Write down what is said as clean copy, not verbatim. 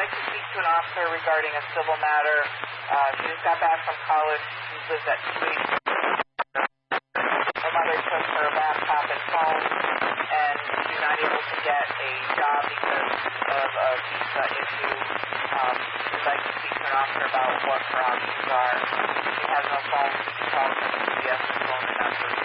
like to speak to an officer regarding a civil matter. She just got back from college. She lives at Tweed. Her mother took her laptop and phone, and she's not able to get a job because of a visa issue. She'd like to speak to an officer about what her options are. She has no phone. She can call from CPS phone number.